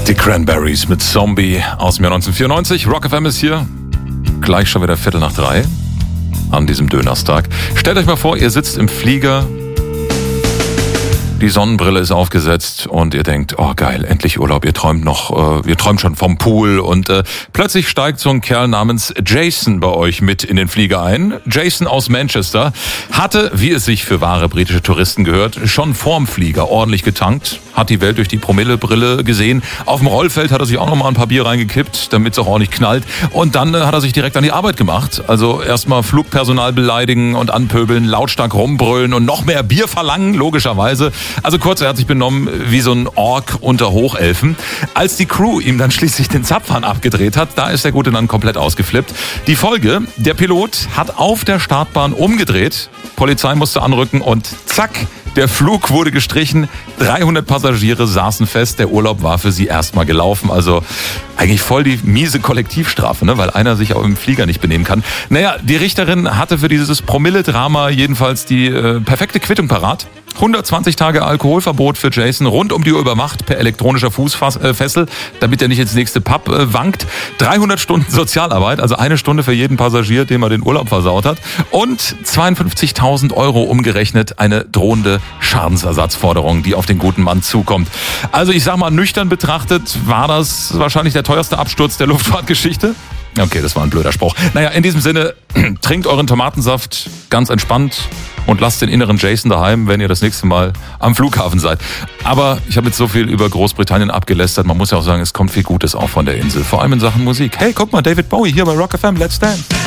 Die Cranberries mit Zombie aus dem Jahr 1994. Rock FM ist hier. Gleich schon wieder 2:45 an diesem Dönerstag. Stellt euch mal vor, ihr sitzt im Flieger, die Sonnenbrille ist aufgesetzt und ihr denkt, oh geil, endlich Urlaub, ihr träumt schon vom Pool und plötzlich steigt so ein Kerl namens Jason bei euch mit in den Flieger ein. Jason aus Manchester hatte, wie es sich für wahre britische Touristen gehört, schon vorm Flieger ordentlich getankt, hat die Welt durch die Promillebrille gesehen. Auf dem Rollfeld hat er sich auch nochmal ein paar Bier reingekippt, damit es auch ordentlich knallt. Und dann hat er sich direkt an die Arbeit gemacht. Also erstmal Flugpersonal beleidigen und anpöbeln, lautstark rumbrüllen und noch mehr Bier verlangen, logischerweise. Also kurz, er hat sich benommen wie so ein Ork unter Hochelfen. Als die Crew ihm dann schließlich den Zapfhahn abgedreht hat, da ist der Gute dann komplett ausgeflippt. Die Folge, der Pilot hat auf der Startbahn umgedreht, Polizei musste anrücken und zack, der Flug wurde gestrichen, 300 Passagiere saßen fest, der Urlaub war für sie erstmal gelaufen. Also eigentlich voll die miese Kollektivstrafe, ne? Weil einer sich auch im Flieger nicht benehmen kann. Naja, die Richterin hatte für dieses Promille-Drama jedenfalls die perfekte Quittung parat. 120 Tage Alkoholverbot für Jason, rund um die Uhr überwacht per elektronischer Fußfessel, damit er nicht ins nächste Pub wankt. 300 Stunden Sozialarbeit, also 1 Stunde für jeden Passagier, dem er den Urlaub versaut hat. Und 52.000 € umgerechnet, eine drohende Schadensersatzforderung, die auf den guten Mann zukommt. Also ich sag mal, nüchtern betrachtet war das wahrscheinlich der teuerste Absturz der Luftfahrtgeschichte. Okay, das war ein blöder Spruch. Naja, in diesem Sinne, trinkt euren Tomatensaft ganz entspannt und lasst den inneren Jason daheim, wenn ihr das nächste Mal am Flughafen seid. Aber ich habe jetzt so viel über Großbritannien abgelästert. Man muss ja auch sagen, es kommt viel Gutes auch von der Insel, vor allem in Sachen Musik. Hey, guck mal, David Bowie hier bei Rock FM, Let's Dance.